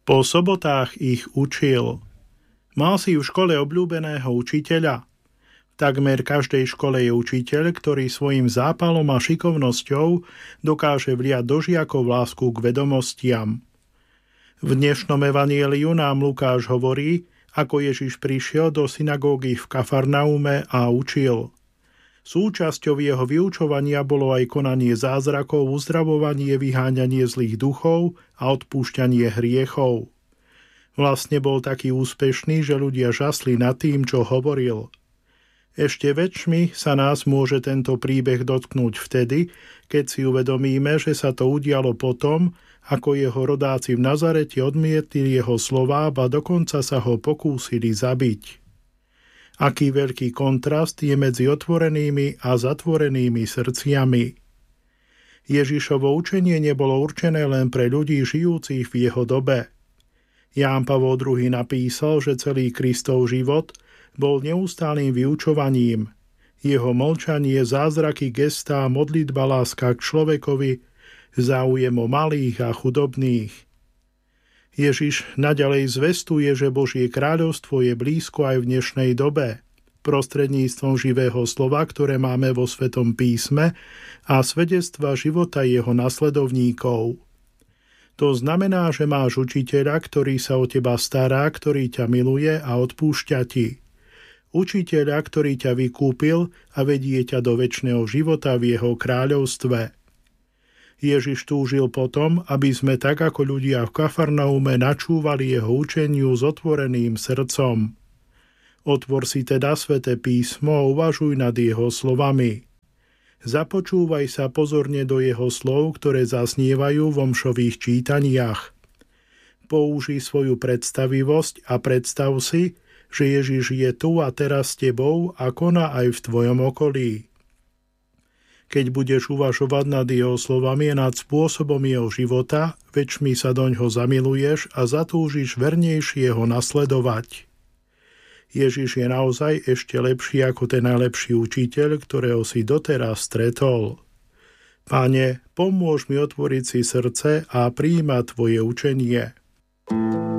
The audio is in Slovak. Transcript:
Po sobotách ich učil. Mal si v škole obľúbeného učiteľa? V takmer každej škole je učiteľ, ktorý svojim zápalom a šikovnosťou dokáže vliať do žiakov lásku k vedomostiam. V dnešnom evanjeliu nám Lukáš hovorí, ako Ježiš prišiel do synagógy v Kafarnaume a učil. Súčasťou jeho vyučovania bolo aj konanie zázrakov, uzdravovanie, vyháňanie zlých duchov a odpúšťanie hriechov. Vlastne bol taký úspešný, že ľudia žasli nad tým, čo hovoril. Ešte väčšmi sa nás môže tento príbeh dotknúť vtedy, keď si uvedomíme, že sa to udialo potom, ako jeho rodáci v Nazarete odmietli jeho slová a dokonca sa ho pokúsili zabiť. Aký veľký kontrast je medzi otvorenými a zatvorenými srdciami. Ježišovo učenie nebolo určené len pre ľudí žijúcich v jeho dobe. Ján Pavol II napísal, že celý Kristov život bol neustálým vyučovaním. Jeho mlčanie, zázraky, gestá, modlitba, láska k človekovi, záujem o malých a chudobných. Ježiš naďalej zvestuje, že Božie kráľovstvo je blízko aj v dnešnej dobe, prostredníctvom živého slova, ktoré máme vo Svetom písme a svedectva života jeho nasledovníkov. To znamená, že máš učiteľa, ktorý sa o teba stará, ktorý ťa miluje a odpúšťa ti. Učiteľa, ktorý ťa vykúpil a vedie ťa do večného života v jeho kráľovstve. Ježiš túžil potom, aby sme tak ako ľudia v Kafarnaume načúvali jeho učeniu s otvoreným srdcom. Otvor si teda Sväté písmo a uvažuj nad jeho slovami. Započúvaj sa pozorne do jeho slov, ktoré zaznievajú v omšových čítaniach. Použij svoju predstavivosť a predstav si, že Ježiš je tu a teraz s tebou a koná aj v tvojom okolí. Keď budeš uvažovať nad jeho slovami a nad spôsobom jeho života, väčšmi sa doňho zamiluješ a zatúžiš vernejšie ho nasledovať. Ježiš je naozaj ešte lepší ako ten najlepší učiteľ, ktorého si doteraz stretol. Pane, pomôž mi otvoriť si srdce a prijímať tvoje učenie.